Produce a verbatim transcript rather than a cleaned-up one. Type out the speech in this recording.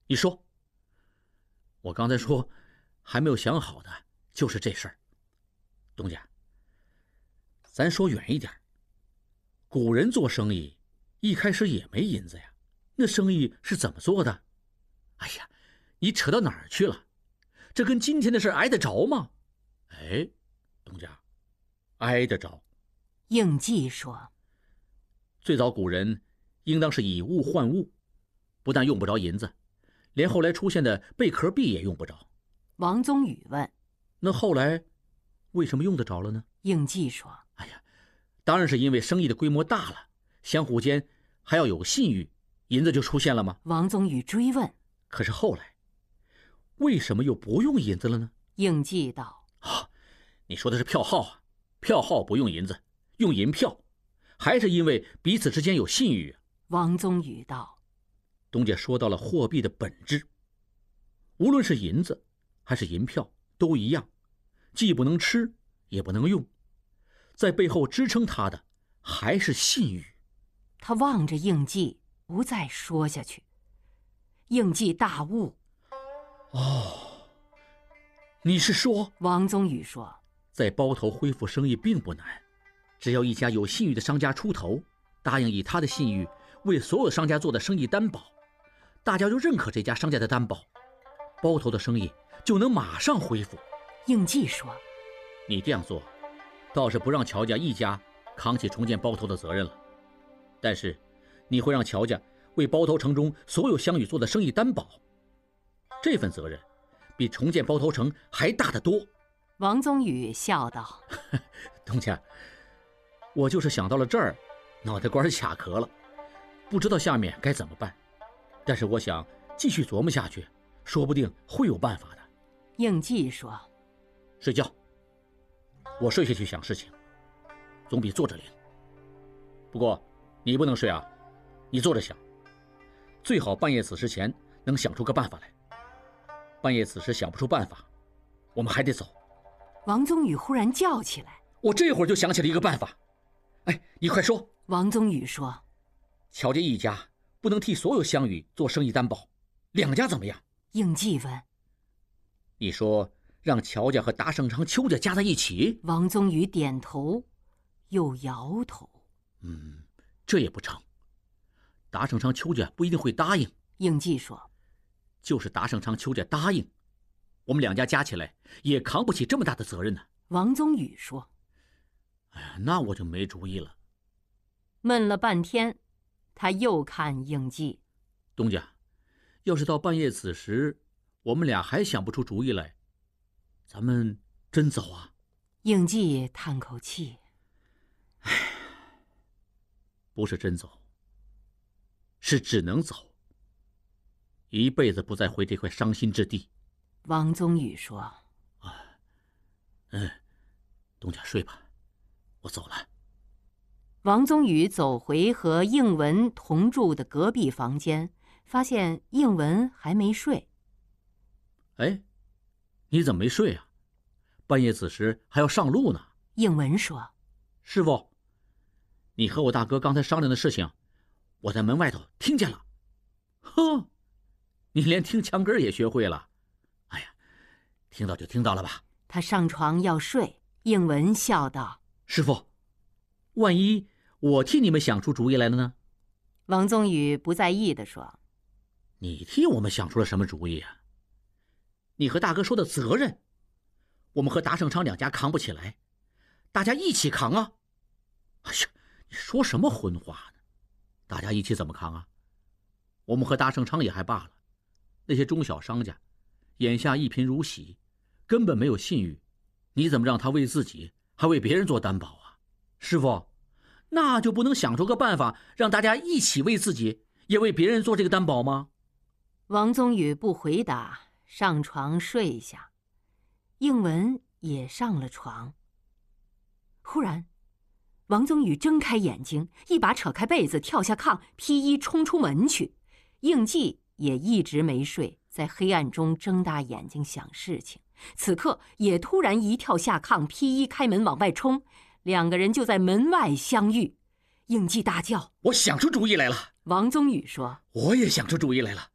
你说。我刚才说还没有想好的就是这事儿。东家，咱说远一点，古人做生意一开始也没银子呀，那生意是怎么做的？哎呀，你扯到哪儿去了？这跟今天的事挨得着吗？哎，东家，挨得着。 应季说， 最早古人应当是以物换物，不但用不着银子，连后来出现的贝壳币也用不着。 王宗宇问， 那后来为什么用得着了呢？ 应季说， 哎呀，当然是因为生意的规模大了，相互间还要有信誉，银子就出现了吗？ 王宗宇追问， 可是后来为什么又不用银子了呢？ 应季道， 啊，你说的是票号啊，票号不用银子，用银票，还是因为彼此之间有信誉啊。 王宗宇道， 东家说到了货币的本质，无论是银子还是银票都一样，既不能吃也不能用，在背后支撑它的还是信誉。 他望着应季，不再说下去。应季大悟， 哦，你是说？ 王宗宇说， 在包头恢复生意并不难，只要一家有信誉的商家出头，答应以他的信誉为所有商家做的生意担保，大家就认可这家商家的担保，包头的生意就能马上恢复。 应季说， 你这样做倒是不让乔家一家扛起重建包头的责任了，但是你会让乔家为包头城中所有乡宇做的生意担保，这份责任比重建包头城还大得多。 王宗宇笑道， 东家，我就是想到了这儿，脑袋瓜卡壳了，不知道下面该怎么办，但是我想继续琢磨下去，说不定会有办法的。 应季说， 睡觉，我睡下去想事情总比坐着灵。不过你不能睡啊，你坐着想，最好半夜子时前能想出个办法来。半夜子时想不出办法，我们还得走。 王宗宇忽然叫起来， 我这会儿就想起了一个办法。哎，你快说。 王宗宇说， 乔家一家不能替所有乡宇做生意担保，两家怎么样？ 应季问， 你说让乔家和达盛昌邱家加在一起？ 王宗宇点头又摇头。 嗯，这也不成，达盛昌邱家不一定会答应。 应季说， 就是达盛昌邱家答应，我们两家加起来也扛不起这么大的责任呢。 王宗宇说， 哎呀，那我就没主意了。 闷了半天，他又看应季， 东家，要是到半夜子时我们俩还想不出主意来，咱们真走啊？ 应季叹口气， 唉，不是真走，是只能走，一辈子不再回这块伤心之地。 王宗宇说， 啊，嗯，东家睡吧，我走了。 王宗宇走回和应文同住的隔壁房间，发现应文还没睡。 哎，你怎么没睡啊？半夜子时还要上路呢。 应文说， 师傅，你和我大哥刚才商量的事情，我在门外头听见了。呵，你连听墙根也学会了。哎呀，听到就听到了吧。 他上床要睡，应文笑道， 师傅，万一我替你们想出主意来了呢？ 王宗宇不在意地说， 你替我们想出了什么主意啊？你和大哥说的责任，我们和达盛昌两家扛不起来，大家一起扛啊。哎呀，你说什么荤话呢？大家一起怎么扛啊？我们和达盛昌也还罢了，那些中小商家眼下一贫如洗，根本没有信誉，你怎么让他为自己还为别人做担保啊？师傅，那就不能想出个办法让大家一起为自己也为别人做这个担保吗？ 王宗宇不回答，上床睡下。应文也上了床。忽然王宗宇睁开眼睛，一把扯开被子，跳下炕，披衣冲出门去。应季也一直没睡，在黑暗中睁大眼睛想事情，此刻也突然一跳下炕，披衣开门往外冲，两个人就在门外相遇。应季大叫， 我想出主意来了。 王宗宇说， 我也想出主意来了。